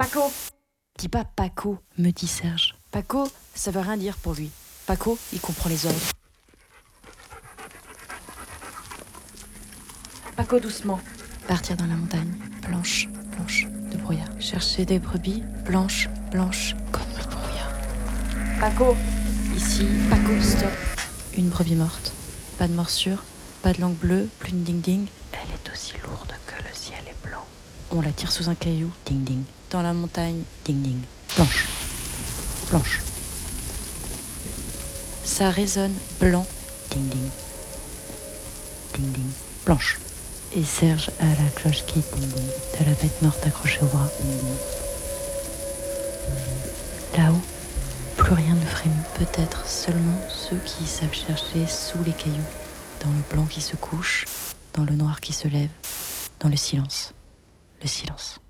Paco! Dis pas Paco, me dit Serge. Paco, ça veut rien dire pour lui. Paco, il comprend les ordres. Paco, doucement. Partir dans la montagne, blanche, blanche de brouillard. Chercher des brebis, blanches, blanches comme le brouillard. Paco, ici, Paco, stop. Une brebis morte, pas de morsure, pas de langue bleue, plus de ding-ding. Elle est aussi lourde que le ciel est blanc. On la tire sous un caillou, ding-ding. Dans la montagne, ding-ding. Blanche, blanche. Ça résonne, blanc, ding-ding. Ding-ding, blanche. Et Serge a la cloche qui ding-ding de la bête morte accrochée au bras. Ding-ding. Là-haut, plus rien ne frémit. Peut-être seulement ceux qui savent chercher sous les cailloux, dans le blanc qui se couche, dans le noir qui se lève, dans le silence. Le silence.